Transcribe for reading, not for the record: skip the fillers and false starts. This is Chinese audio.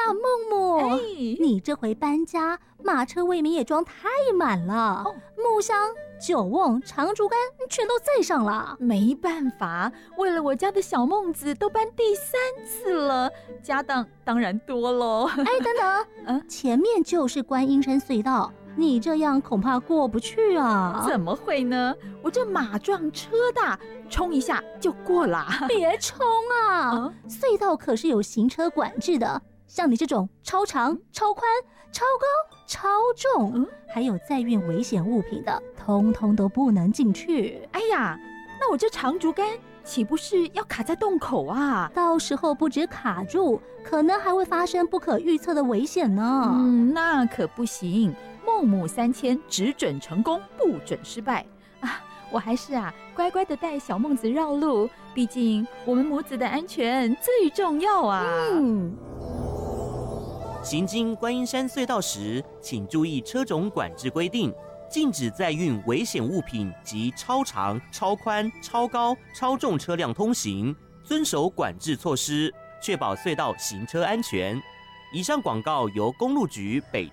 呀，梦梦， 哎， 你这回搬家，马车未免也装太满了，木箱、酒瓮、长竹竿全都载上了。 没办法，为了我家的小梦子，都搬第3次了，家当然多喽。 哎，等等，前面就是观音山隧道，你这样恐怕过不去啊。 怎么会呢？我这马壮车大，冲一下就过啦。 别冲啊！隧道可是有行车管制的，像你这种超长、超宽、超高、超重，还有载运危险物品的，通通都不能进去。 哎呀，那我这长竹竿岂不是要卡在洞口啊？ 到时候不止卡住，可能还会发生不可预测的危险呢。 那可不行，孟母3000，只准成功，不准失败啊！我还是乖乖的带小梦子绕路，毕竟我们母子的安全最重要啊。 行经观音山隧道时，请注意车种管制规定，禁止载运危险物品及超长、超宽、超高、超重车辆通行，遵守管制措施，确保隧道行车安全。以上广告由公路局北